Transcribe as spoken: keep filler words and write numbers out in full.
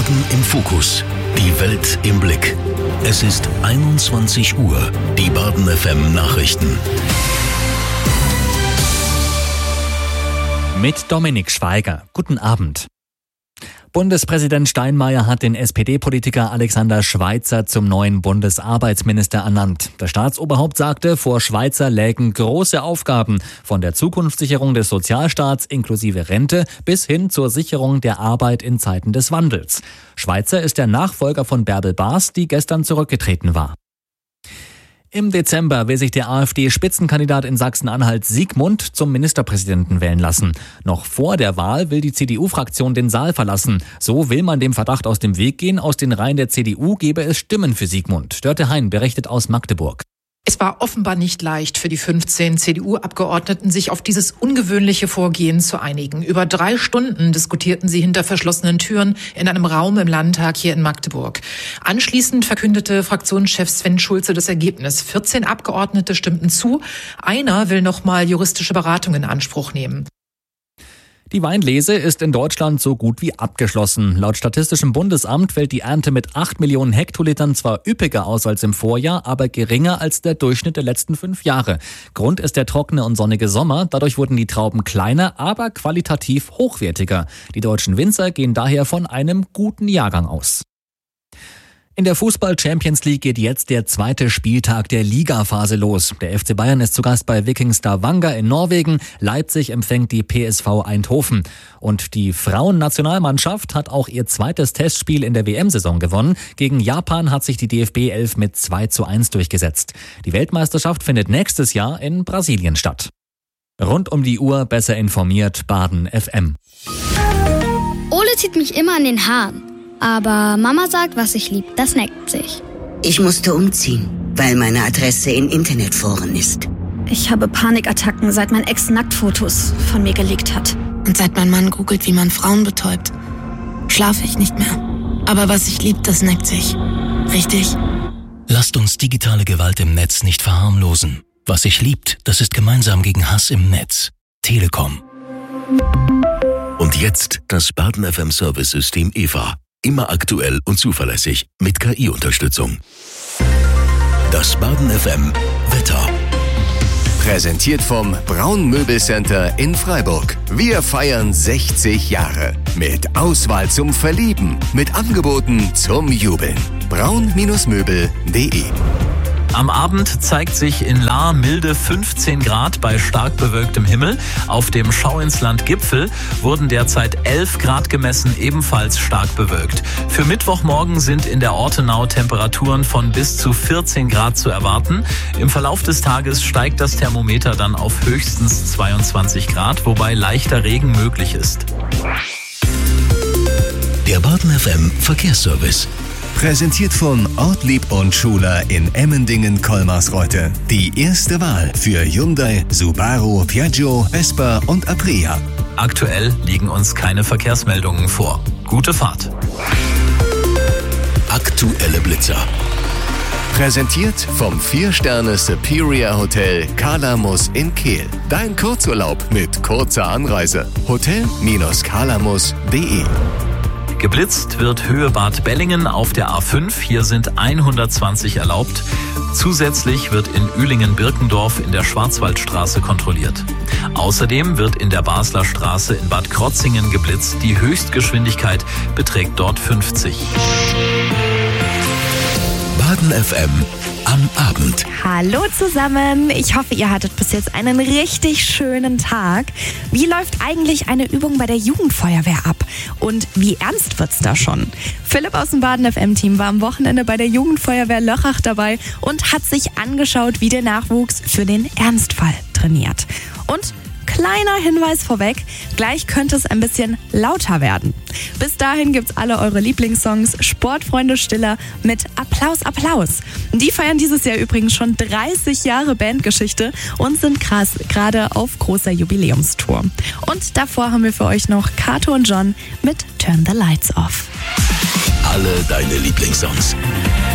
Baden im Fokus. Die Welt im Blick. Es ist einundzwanzig Uhr. Die Baden F M Nachrichten. Mit Dominik Schweiger. Guten Abend. Bundespräsident Steinmeier hat den S P D-Politiker Alexander Schweitzer zum neuen Bundesarbeitsminister ernannt. Der Staatsoberhaupt sagte, vor Schweitzer lägen große Aufgaben, von der Zukunftssicherung des Sozialstaats inklusive Rente bis hin zur Sicherung der Arbeit in Zeiten des Wandels. Schweitzer ist der Nachfolger von Bärbel Baas, die gestern zurückgetreten war. Im Dezember will sich der AfD-Spitzenkandidat in Sachsen-Anhalt Siegmund zum Ministerpräsidenten wählen lassen. Noch vor der Wahl will die C D U-Fraktion den Saal verlassen. So will man dem Verdacht aus dem Weg gehen, aus den Reihen der C D U gebe es Stimmen für Siegmund. Dörte Hein berichtet aus Magdeburg. Es war offenbar nicht leicht für die fünfzehn C D U-Abgeordneten, sich auf dieses ungewöhnliche Vorgehen zu einigen. Über drei Stunden diskutierten sie hinter verschlossenen Türen in einem Raum im Landtag hier in Magdeburg. Anschließend verkündete Fraktionschef Sven Schulze das Ergebnis. vierzehn Abgeordnete stimmten zu. Einer will nochmal juristische Beratung in Anspruch nehmen. Die Weinlese ist in Deutschland so gut wie abgeschlossen. Laut Statistischem Bundesamt fällt die Ernte mit acht Millionen Hektolitern zwar üppiger aus als im Vorjahr, aber geringer als der Durchschnitt der letzten fünf Jahre. Grund ist der trockene und sonnige Sommer. Dadurch wurden die Trauben kleiner, aber qualitativ hochwertiger. Die deutschen Winzer gehen daher von einem guten Jahrgang aus. In der Fußball-Champions League geht jetzt der zweite Spieltag der Ligaphase los. Der F C Bayern ist zu Gast bei Viking Stavanger in Norwegen. Leipzig empfängt die P S V Eindhoven. Und die Frauennationalmannschaft hat auch ihr zweites Testspiel in der W M-Saison gewonnen. Gegen Japan hat sich die D F B elf mit zwei zu eins durchgesetzt. Die Weltmeisterschaft findet nächstes Jahr in Brasilien statt. Rund um die Uhr besser informiert Baden F M. Ole zieht mich immer an den Haaren. Aber Mama sagt, was ich lieb, das neckt sich. Ich musste umziehen, weil meine Adresse in Internetforen ist. Ich habe Panikattacken, seit mein Ex Nacktfotos von mir gelegt hat. Und seit mein Mann googelt, wie man Frauen betäubt, schlafe ich nicht mehr. Aber was ich lieb, das neckt sich. Richtig? Lasst uns digitale Gewalt im Netz nicht verharmlosen. Was sich liebt, das ist gemeinsam gegen Hass im Netz. Telekom. Und jetzt das Baden F M Service-System E V A. Immer aktuell und zuverlässig mit K I-Unterstützung. Das Baden F M Wetter. Präsentiert vom Braun Möbelcenter in Freiburg. Wir feiern sechzig Jahre. Mit Auswahl zum Verlieben. Mit Angeboten zum Jubeln. braun Möbel punkt de. Am Abend zeigt sich in Lahr milde fünfzehn Grad bei stark bewölktem Himmel. Auf dem Schauinsland-Gipfel wurden derzeit elf Grad gemessen, ebenfalls stark bewölkt. Für Mittwochmorgen sind in der Ortenau Temperaturen von bis zu vierzehn Grad zu erwarten. Im Verlauf des Tages steigt das Thermometer dann auf höchstens zweiundzwanzig Grad, wobei leichter Regen möglich ist. Der Baden F M Verkehrsservice. Präsentiert von Ortlieb und Schuler in Emmendingen-Kolmarsreuth. Die erste Wahl für Hyundai, Subaru, Piaggio, Vespa und Aprilia. Aktuell liegen uns keine Verkehrsmeldungen vor. Gute Fahrt. Aktuelle Blitzer. Präsentiert vom vier Sterne Superior Hotel Kalamus in Kehl. Dein Kurzurlaub mit kurzer Anreise. hotel Bindestrich kalamus punkt de. Geblitzt wird Höhe Bad Bellingen auf der A fünf. Hier sind hundertzwanzig erlaubt. Zusätzlich wird in Ühlingen-Birkendorf in der Schwarzwaldstraße kontrolliert. Außerdem wird in der Basler Straße in Bad Krotzingen geblitzt. Die Höchstgeschwindigkeit beträgt dort fünfzig. Baden F M am Abend. Hallo zusammen, ich hoffe, ihr hattet bis jetzt einen richtig schönen Tag. Wie läuft eigentlich eine Übung bei der Jugendfeuerwehr ab? Und wie ernst wird's da schon? Philipp aus dem Baden F M-Team war am Wochenende bei der Jugendfeuerwehr Lochach dabei und hat sich angeschaut, wie der Nachwuchs für den Ernstfall trainiert. Und kleiner Hinweis vorweg, gleich könnte es ein bisschen lauter werden. Bis dahin gibt's alle eure Lieblingssongs Sportfreunde Stiller mit Applaus, Applaus. Die feiern dieses Jahr übrigens schon dreißig Jahre Bandgeschichte und sind krass gerade auf großer Jubiläumstour. Und davor haben wir für euch noch Kato und John mit Turn the Lights Off. Alle deine Lieblingssongs.